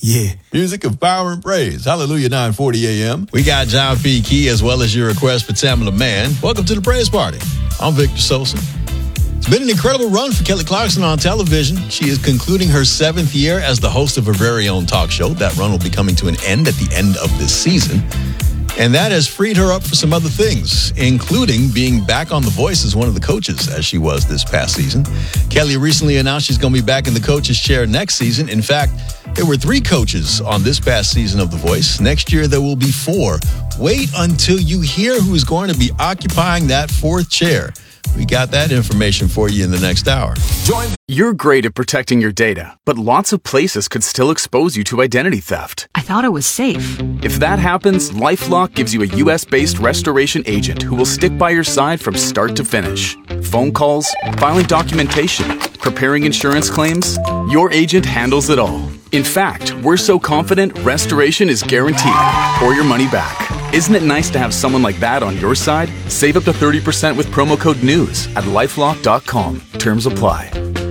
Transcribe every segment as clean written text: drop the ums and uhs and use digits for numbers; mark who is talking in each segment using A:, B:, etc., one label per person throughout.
A: Yeah.
B: Music of power and praise. Hallelujah, 9:40 a.m. We got John P. Key as well as your request for Tamala Mann. Welcome to the Praise Party. I'm Victor Sosa. It's been an incredible run for Kelly Clarkson on television. She is concluding her 7th year as the host of her very own talk show. That run will be coming to an end at the end of this season. And that has freed her up for some other things, including being back on The Voice as one of the coaches, as she was this past season. Kelly recently announced she's going to be back in the coach's chair next season. In fact, there were 3 coaches on this past season of The Voice. Next year, there will be 4. Wait until you hear who is going to be occupying that 4th chair. We got that information for you in the next hour.
C: You're great at protecting your data, but lots of places could still expose you to identity theft.
D: I thought it was safe.
C: If that happens, LifeLock gives you a US-based restoration agent who will stick by your side from start to finish. Phone calls, filing documentation, preparing insurance claims, your agent handles it all. In fact, we're so confident restoration is guaranteed or your money back. Isn't it nice to have someone like that on your side? Save up to 30% with promo code NEWS at LifeLock.com. Terms apply.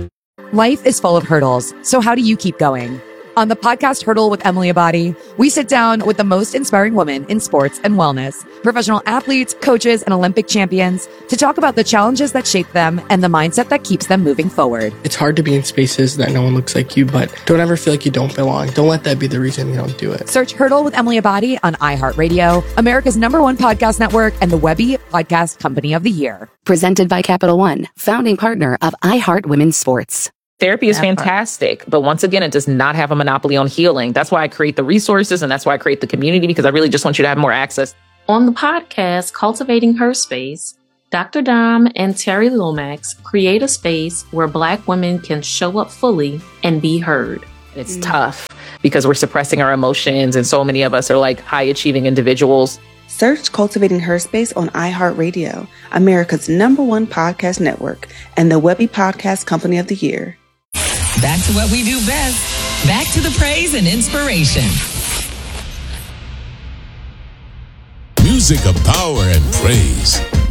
E: Life is full of hurdles, so how do you keep going? On the podcast Hurdle with Emily Abadi, we sit down with the most inspiring women in sports and wellness, professional athletes, coaches, and Olympic champions to talk about the challenges that shape them and the mindset that keeps them moving forward.
F: It's hard to be in spaces that no one looks like you, but don't ever feel like you don't belong. Don't let that be the reason you don't do it.
E: Search Hurdle with Emily Abadi on iHeartRadio, America's #1 podcast network, and the Webby Podcast Company of the Year.
D: Presented by Capital One, founding partner of iHeart Women's Sports.
G: Therapy is fantastic, but once again, it does not have a monopoly on healing. That's why I create the resources and that's why I create the community, because I really just want you to have more access.
H: On the podcast, Cultivating Her Space, Dr. Dom and Terry Lomax create a space where Black women can show up fully and be heard.
G: It's tough because we're suppressing our emotions, and so many of us are like high-achieving individuals.
I: Search Cultivating Her Space on iHeartRadio, America's #1 podcast network, and the Webby Podcast Company of the Year.
J: Back to what we do best. Back to the praise and inspiration.
K: Music of power and praise.